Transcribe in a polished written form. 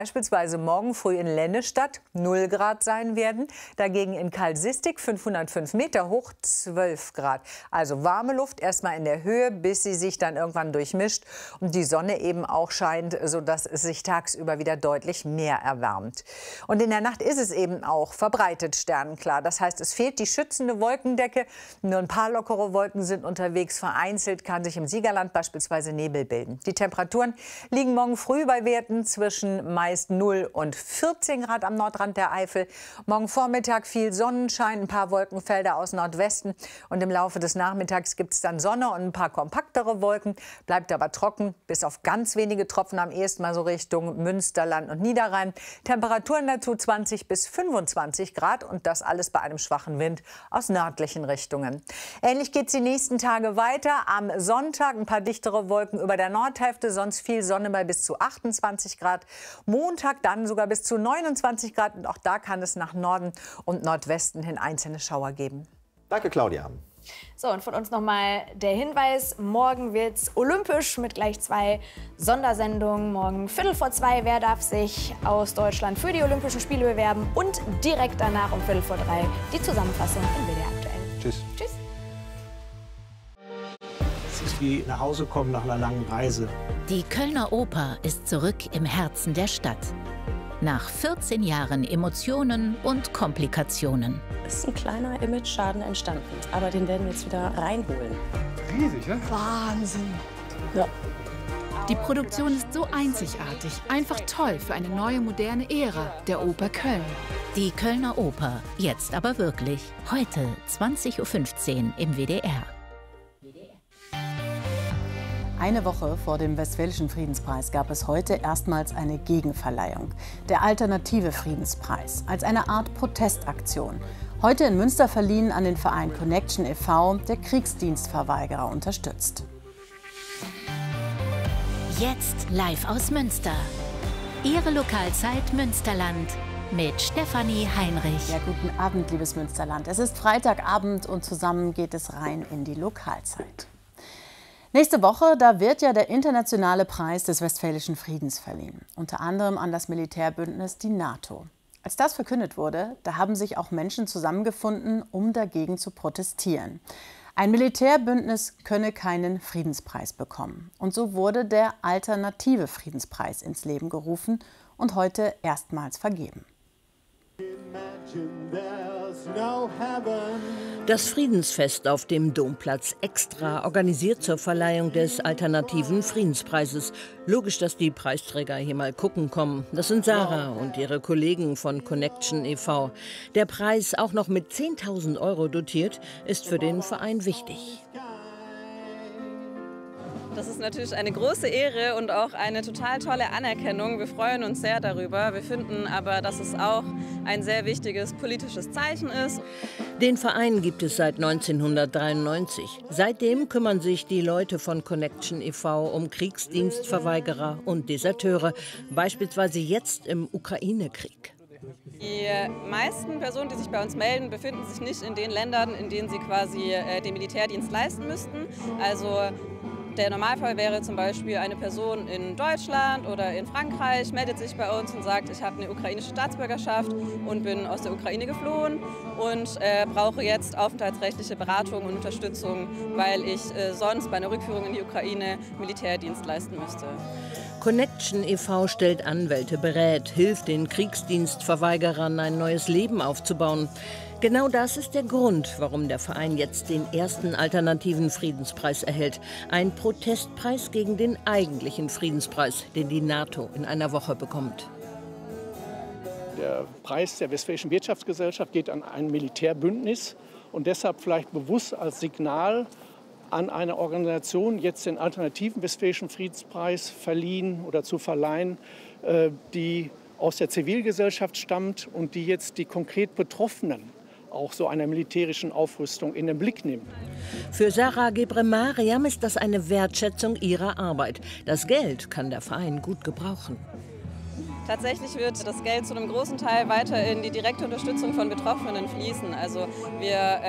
Beispielsweise morgen früh in Lennestadt 0 Grad sein werden, dagegen in Kalsistik 505 Meter hoch 12 Grad. Also warme Luft erstmal in der Höhe, bis sie sich dann irgendwann durchmischt und die Sonne eben auch scheint, sodass es sich tagsüber wieder deutlich mehr erwärmt. Und in der Nacht ist es eben auch verbreitet sternenklar. Das heißt, es fehlt die schützende Wolkendecke. Nur ein paar lockere Wolken sind unterwegs. Vereinzelt kann sich im Siegerland beispielsweise Nebel bilden. Die Temperaturen liegen morgen früh bei Werten zwischen meist 0 und 14 Grad am Nordrand der Eifel. Morgen Vormittag viel Sonnenschein, ein paar Wolkenfelder aus Nordwesten. Und im Laufe des Nachmittags gibt es dann Sonne und ein paar kompaktere Wolken. Bleibt aber trocken, bis auf ganz wenige Tropfen am ehesten mal so Richtung Münsterland und Niederrhein. Temperaturen dazu 20 bis 25 Grad und das alles bei einem schwachen Wind aus nördlichen Richtungen. Ähnlich geht es die nächsten Tage weiter. Am Sonntag ein paar dichtere Wolken über der Nordhälfte, sonst viel Sonne bei bis zu 28 Grad. Montag dann sogar bis zu 29 Grad und auch da kann es nach Norden und Nordwesten hin einzelne Schauer geben. Danke, Claudia. So, und von uns nochmal der Hinweis, morgen wird's olympisch mit gleich 2 Sondersendungen. Morgen 2:15, wer darf sich aus Deutschland für die Olympischen Spiele bewerben? Und direkt danach um 2:45 die Zusammenfassung in WDR aktuell. Tschüss. Tschüss. Es ist wie nach Hause kommen nach einer langen Reise. Die Kölner Oper ist zurück im Herzen der Stadt. Nach 14 Jahren Emotionen und Komplikationen. Es ist ein kleiner Image-Schaden entstanden, aber den werden wir jetzt wieder reinholen. Riesig, ne? Wahnsinn! Ja. Die Produktion ist so einzigartig, einfach toll für eine neue, moderne Ära der Oper Köln. Die Kölner Oper, jetzt aber wirklich. Heute 20:15 Uhr im WDR. Eine Woche vor dem Westfälischen Friedenspreis gab es heute erstmals eine Gegenverleihung. Der Alternative Friedenspreis als eine Art Protestaktion. Heute in Münster verliehen an den Verein Connection e.V., der Kriegsdienstverweigerer unterstützt. Jetzt live aus Münster. Ihre Lokalzeit Münsterland mit Stefanie Heinrich. Ja, guten Abend, liebes Münsterland. Es ist Freitagabend und zusammen geht es rein in die Lokalzeit. Nächste Woche, da wird ja der internationale Preis des Westfälischen Friedens verliehen. Unter anderem an das Militärbündnis die NATO. Als das verkündet wurde, da haben sich auch Menschen zusammengefunden, um dagegen zu protestieren. Ein Militärbündnis könne keinen Friedenspreis bekommen. Und so wurde der Alternative Friedenspreis ins Leben gerufen und heute erstmals vergeben. Das Friedensfest auf dem Domplatz extra organisiert zur Verleihung des Alternativen Friedenspreises. Logisch, dass die Preisträger hier mal gucken kommen. Das sind Sarah und ihre Kollegen von Connection e.V. Der Preis, auch noch mit 10.000 € dotiert, ist für den Verein wichtig. Das ist natürlich eine große Ehre und auch eine total tolle Anerkennung. Wir freuen uns sehr darüber. Wir finden aber, dass es auch ein sehr wichtiges politisches Zeichen ist. Den Verein gibt es seit 1993. Seitdem kümmern sich die Leute von Connection e.V. um Kriegsdienstverweigerer und Deserteure, beispielsweise jetzt im Ukraine-Krieg. Die meisten Personen, die sich bei uns melden, befinden sich nicht in den Ländern, in denen sie quasi den Militärdienst leisten müssten. Also der Normalfall wäre zum Beispiel eine Person in Deutschland oder in Frankreich, meldet sich bei uns und sagt, ich habe eine ukrainische Staatsbürgerschaft und bin aus der Ukraine geflohen und brauche jetzt aufenthaltsrechtliche Beratung und Unterstützung, weil ich sonst bei einer Rückführung in die Ukraine Militärdienst leisten müsste. Connection e.V. stellt Anwälte, berät, hilft den Kriegsdienstverweigerern, ein neues Leben aufzubauen. Genau das ist der Grund, warum der Verein jetzt den ersten alternativen Friedenspreis erhält. Ein Protestpreis gegen den eigentlichen Friedenspreis, den die NATO in einer Woche bekommt. Der Preis der Westfälischen Wirtschaftsgesellschaft geht an ein Militärbündnis und deshalb vielleicht bewusst als Signal an eine Organisation jetzt den alternativen Westfälischen Friedenspreis verliehen oder zu verleihen, die aus der Zivilgesellschaft stammt und die jetzt die konkret Betroffenen auch so einer militärischen Aufrüstung in den Blick nimmt. Für Sarah Gebre-Mariam ist das eine Wertschätzung ihrer Arbeit. Das Geld kann der Verein gut gebrauchen. Tatsächlich wird das Geld zu einem großen Teil weiter in die direkte Unterstützung von Betroffenen fließen. Also wir